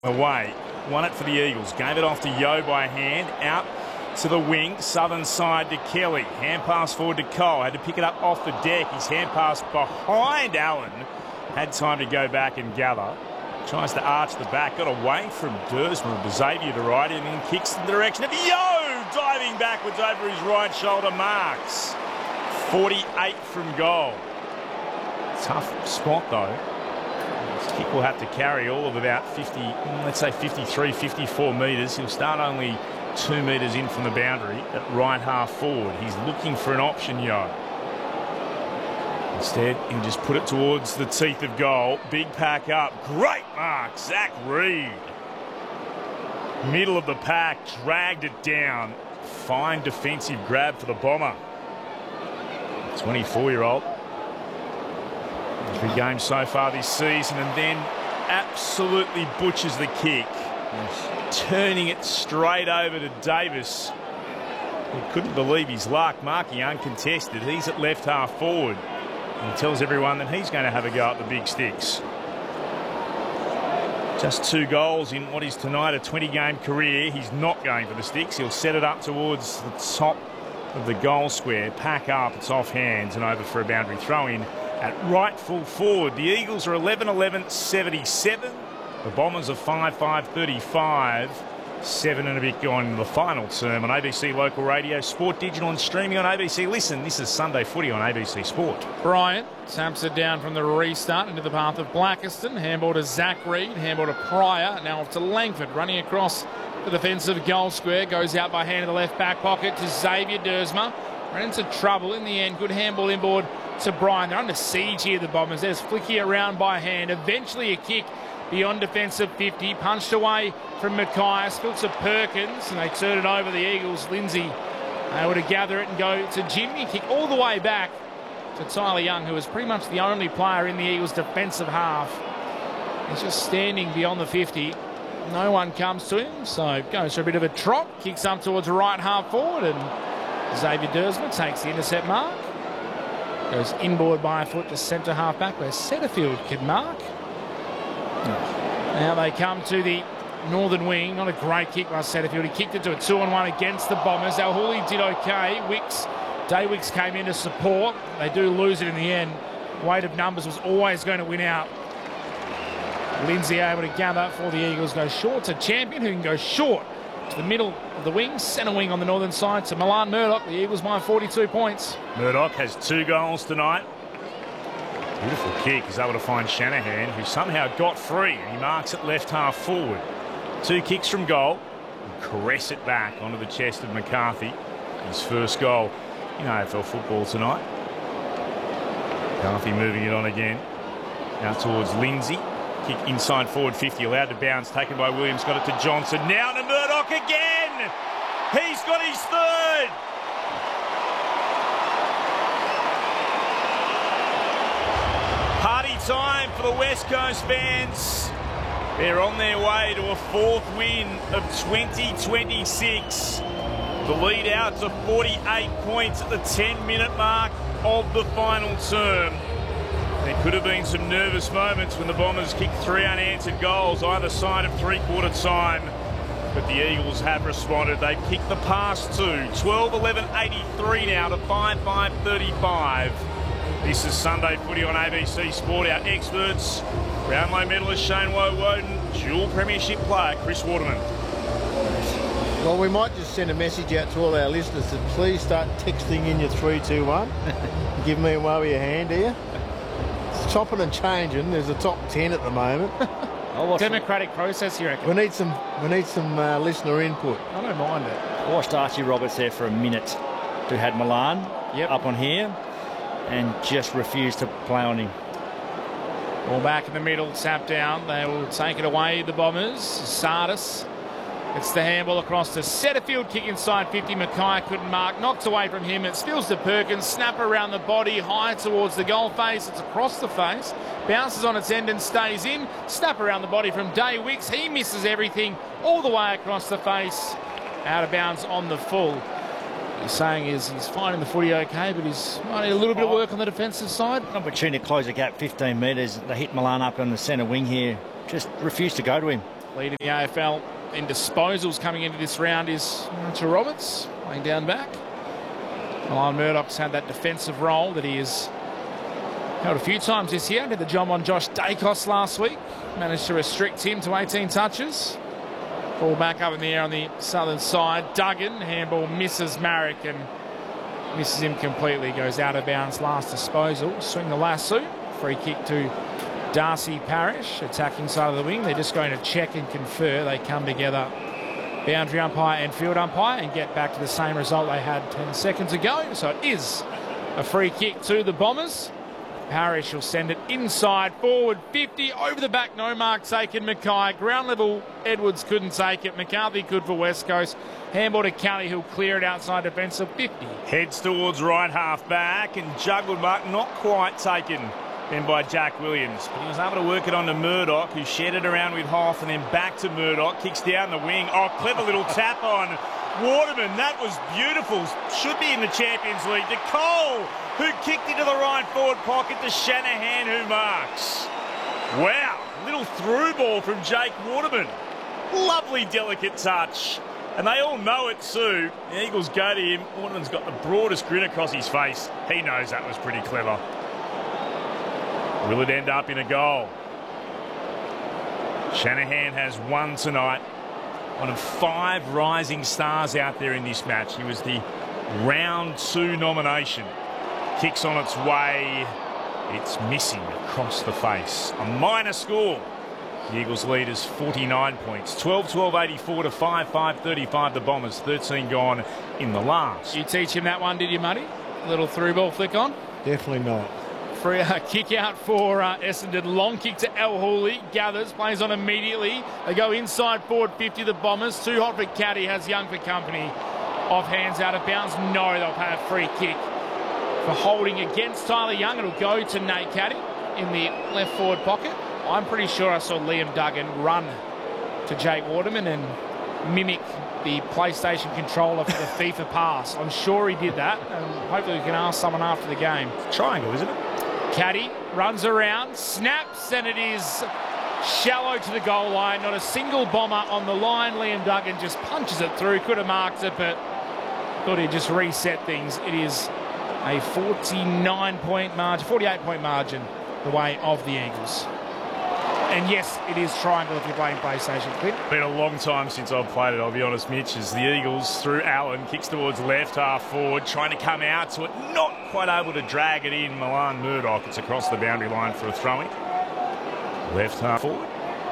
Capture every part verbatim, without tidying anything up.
Away, won it for the Eagles, gave it off to Yeo by hand, out to the wing, southern side to Kelly, hand pass forward to Cole, had to pick it up off the deck, his hand pass behind Allen, had time to go back and gather, tries to arch the back, got away from Dersma, Xavier to right, and then kicks in the direction of Yeo, diving backwards over his right shoulder, marks, forty-eight from goal. Tough spot though. His kick will have to carry all of about fifty, let's say fifty-three, fifty-four metres. He'll start only two metres in from the boundary at right half forward. He's looking for an option, Yeo. Instead, he'll just put it towards the teeth of goal. Big pack up. Great mark, Zach Reed. Middle of the pack, dragged it down. Fine defensive grab for the Bomber. twenty-four-year-old. Three games so far this season, and then absolutely butchers the kick. Yes. Turning it straight over to Davis. He couldn't believe his luck, marking uncontested. He's at left half forward. And he tells everyone that he's going to have a go at the big sticks. Just two goals in what is tonight a twenty-game career. He's not going for the sticks. He'll set it up towards the top of the goal square. Pack up, it's off hands and over for a boundary throw-in. At right full forward, the Eagles are eleven eleven seventy-seven. The Bombers are five five thirty-five. Seven and a bit gone in the final term on A B C Local Radio, Sport Digital and streaming on A B C Listen. This is Sunday Footy on A B C Sport. Bryant taps it down from the restart into the path of Blackiston. Handball to Zach Reed, handball to Pryor. Now off to Langford, running across the defensive goal square. Goes out by hand in the left back pocket to Xavier Dersma. Ran into trouble in the end. Good handball inboard to Brian. They're under siege here, the Bombers. There's Flicky around by hand. Eventually a kick beyond defensive fifty. Punched away from Mackay. Spills to Perkins, and they turn it over the Eagles. Lindsay able to gather it and go to Jimmy. Kick all the way back to Tyler Young, who is pretty much the only player in the Eagles' defensive half. He's just standing beyond the fifty. No one comes to him, so goes for a bit of a trot. Kicks up towards right half forward, and Xavier Dersma takes the intercept mark. Goes inboard by a foot to centre half back where Setterfield can mark. Now they come to the northern wing. Not a great kick by Setterfield. He kicked it to a two on one against the Bombers. El Houli did okay. Wicks, Day Wicks came in to support. They do lose it in the end. Weight of numbers was always going to win out. Lindsay able to gather for the Eagles. Goes short to Champion, who can go short to the middle of the wing, centre wing on the northern side to Milan Murdoch. The Eagles by forty-two points. Murdoch has two goals tonight. Beautiful kick. He's able to find Shanahan, who somehow got free. He marks it left half forward. Two kicks from goal. And caress it back onto the chest of McCarthy. His first goal in A F L football tonight. McCarthy moving it on again. Now towards Lindsay. Kick inside forward fifty, allowed to bounce, taken by Williams, got it to Johnson, now to Murdoch again! He's got his third! Party time for the West Coast fans. They're on their way to a fourth win of twenty twenty-six. The lead out to forty-eight points at the ten minute mark of the final term. There could have been some nervous moments when the Bombers kicked three unanswered goals either side of three-quarter time. But the Eagles have responded. They've kicked the past two. twelve eleven eighty-three now to five five thirty-five. This is Sunday Footy on A B C Sport. Our experts, Brownlow medalist Shane Woden, dual premiership player Chris Waterman. Well, we might just send a message out to all our listeners to please start texting in your three two one. Give me a wave of your hand here. Chopping and changing. There's a top ten at the moment. Democratic process, you reckon? We need some. We need some uh, listener input. I don't mind it. I watched Archie Roberts there for a minute, who had Milan yep. up on here, and just refused to play on him. Ball back in the middle, tap down. They will take it away. The Bombers. Sardis. It's the handball across to Setterfield. Kick inside fifty. Mackay couldn't mark. Knocked away from him. It steals to Perkins. Snapper around the body. High towards the goal face. It's across the face. Bounces on its end and stays in. Snap around the body from Day Wicks. He misses everything all the way across the face. Out of bounds on the full. He's saying is he's finding the footy okay, but he's might need a little bit of work on the defensive side. An opportunity to close the gap fifteen metres. They hit Milan up on the centre wing here. Just refused to go to him. Leading the A F L in disposals coming into this round is Archer Roberts, laying down back. Milan Murdoch's had that defensive role that he has held a few times this year. Did the job on Josh Dacos last week. Managed to restrict him to eighteen touches. Ball back up in the air on the southern side. Duggan, handball misses Marek and misses him completely. Goes out of bounds last disposal. Swing the lasso. Free kick to Darcy Parish, attacking side of the wing. They're just going to check and confer. They come together, boundary umpire and field umpire, and get back to the same result they had ten seconds ago. So it is a free kick to the Bombers. Parish will send it inside, forward fifty, over the back, no mark taken. Mackay, ground level, Edwards couldn't take it. McCarthy could for West Coast. Handball to Kelly, who'll clear it outside defence of fifty. Heads towards right half back and juggled back, not quite taken then by Jack Williams. But he was able to work it on to Murdoch, who shared it around with Hoff, and then back to Murdoch. Kicks down the wing. Oh, clever little tap on Waterman. That was beautiful. Should be in the Champions League. To Cole, who kicked into the right forward pocket to Shanahan, who marks. Wow. Little through ball from Jake Waterman. Lovely, delicate touch. And they all know it too. The Eagles go to him. Waterman's got the broadest grin across his face. He knows that was pretty clever. Will it end up in a goal? Shanahan has one tonight. One of five rising stars out there in this match. He was the round two nomination. Kicks on its way. It's missing across the face. A minor score. The Eagles lead is forty-nine points. twelve twelve eighty-four to five five thirty-five. The Bombers, thirteen gone in the last. You teach him that one, did you, Muddy? Little through ball flick on? Definitely not. Free uh, kick out for uh, Essendon. Long kick to El Hooley. Gathers, plays on immediately. They go inside forward fifty, the Bombers. Too hot for Caddy, has Young for company. Off hands, out of bounds. No, they'll pay a free kick for holding against Tyler Young. It'll go to Nate Caddy in the left forward pocket. I'm pretty sure I saw Liam Duggan run to Jake Waterman and mimic the PlayStation controller for the FIFA pass. I'm sure he did that, and hopefully we can ask someone after the game. Triangle, isn't it? Caddy runs around, snaps, and it is shallow to the goal line. Not a single bomber on the line. Liam Duggan just punches it through. Could have marked it, but thought he'd just reset things. It is a forty-nine point margin, forty-eight point margin the way of the Eagles. And yes, it is triangle if you're playing PlayStation. Clint. Been a long time since I've played it, I'll be honest, Mitch, as the Eagles through Allen, kicks towards left half forward, trying to come out to it, not quite able to drag it in. Milan Murdoch, it's across the boundary line for a throw-in. Left half forward.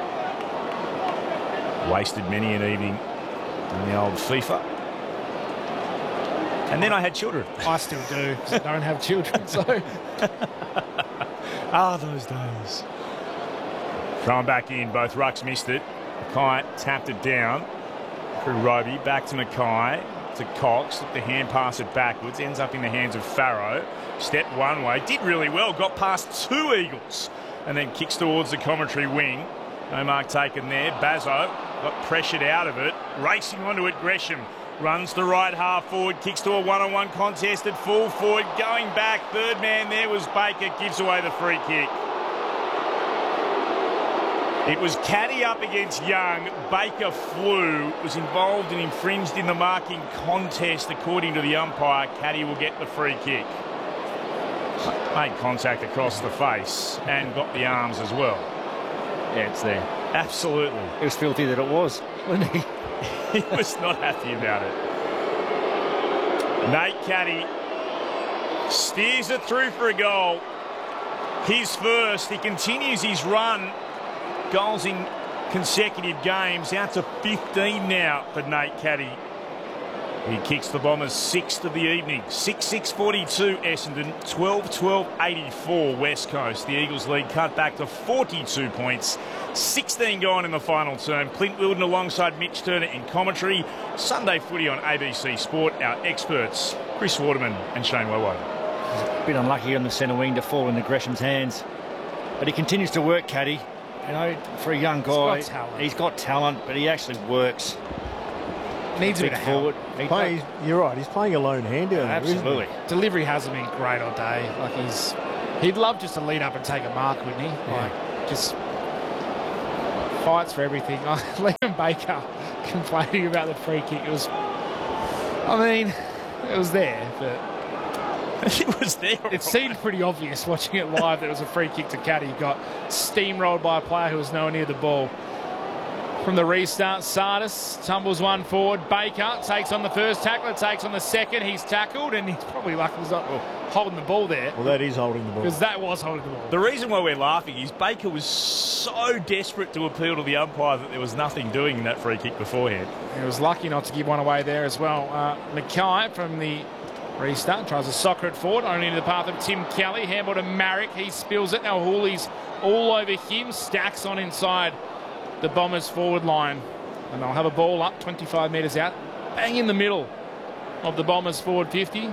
Wasted many an evening in the old FIFA. And then I had children. I still do. I don't have children, so. Ah, those days. Thrown back in, both rucks missed it. Mackay tapped it down through Roby, back to Mackay, to Cox, looked the hand pass it backwards, ends up in the hands of Farrow. Stepped one way, did really well, got past two Eagles, and then kicks towards the commentary wing. No mark taken there. Bazzo got pressured out of it, racing onto it. Gresham runs the right half forward, kicks to a one-on-one contest at full forward, going back. Third man there was Baker, gives away the free kick. It was Caddy up against Young. Baker flew, was involved and infringed in the marking contest according to the umpire. Caddy will get the free kick. Made contact across the face and got the arms as well. Yeah, it's there. Absolutely. It was filthy that it was, wasn't he? He was not happy about it. Nate Caddy steers it through for a goal. His first. He continues his run. Goals in consecutive games, out to fifteen now for Nate Caddy. He kicks the Bombers sixth of the evening. six six forty-two Essendon, twelve twelve eighty-four West Coast. The Eagles lead cut back to forty-two points. sixteen gone in the final term. Clint Wilden alongside Mitch Turner in commentary. Sunday footy on A B C Sport. Our experts, Chris Waterman and Shane Wowo. He's a bit unlucky on the centre wing to fall into Gresham's hands. But he continues to work, Caddy. You know, for a young guy, he's got talent, he's got talent but he actually works. Needs a bit of forward. help. Play, you're right, he's playing a lone hand down there. Absolutely. Delivery hasn't been great all day. Like he's, he'd love just to lead up and take a mark, wouldn't he? Yeah. Like just fights for everything. Liam Baker complaining about the free kick. It was, I mean, it was there, but it was there. It seemed pretty obvious watching it live that it was a free kick to Caddy. He got steamrolled by a player who was nowhere near the ball. From the restart, Sardis tumbles one forward. Baker takes on the first tackler, takes on the second. He's tackled, and he's probably lucky he's not holding the ball there. Well, that is holding the ball. Because that was holding the ball. The reason why we're laughing is Baker was so desperate to appeal to the umpire that there was nothing doing in that free kick beforehand. He was lucky not to give one away there as well. Uh, Mackay from the restart tries to soccer it forward, only into the path of Tim Kelly. Handball to Marrick. He spills it. Now Hooley's all over him. Stacks on inside the Bombers forward line. And they'll have a ball up twenty-five metres out. Bang in the middle of the Bombers forward fifty.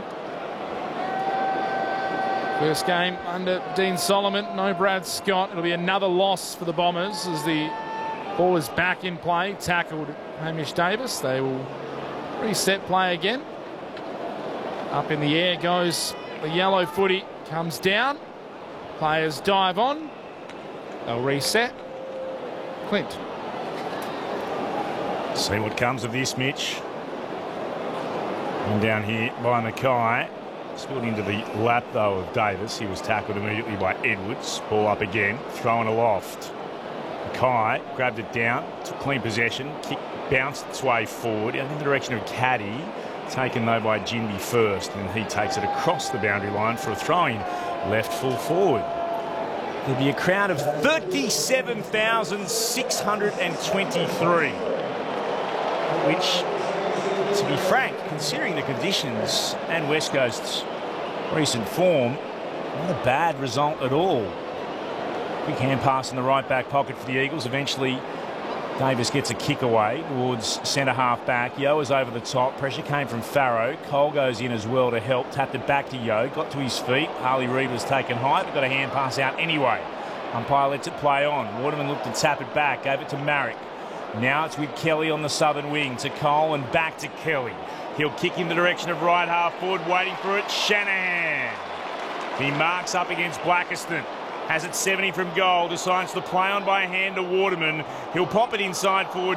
First game under Dean Solomon. No Brad Scott. It'll be another loss for the Bombers as the ball is back in play. Tackled Hamish Davis. They will reset play again. Up in the air goes the yellow footy. Comes down. Players dive on. They'll reset. Clint. See what comes of this, Mitch. And down here by Mackay. Spilled into the lap, though, of Davis. He was tackled immediately by Edwards. Ball up again. Thrown aloft. Mackay grabbed it down. Took clean possession. Kick bounced its way forward. In the direction of Caddy. Taken, though, by Jinby first. And he takes it across the boundary line for a throw-in. Left full forward. There'll be a crowd of thirty-seven thousand six hundred twenty-three, which, to be frank, considering the conditions and West Coast's recent form, not a bad result at all. Big hand pass in the right back pocket for the Eagles. Eventually, Davis gets a kick away towards centre half back. Yo is over the top. Pressure came from Farrow. Cole goes in as well to help. Tapped it back to Yo. Got to his feet. Harley Reid was taken high, but got a hand pass out anyway. Umpire lets it play on. Waterman looked to tap it back. Gave it to Marrick. Now it's with Kelly on the southern wing. To Cole and back to Kelly. He'll kick in the direction of right half forward. Waiting for it. Shanahan. He marks up against Blackiston. Has it seventy from goal. Decides to play on by hand to Waterman. He'll pop it inside forward.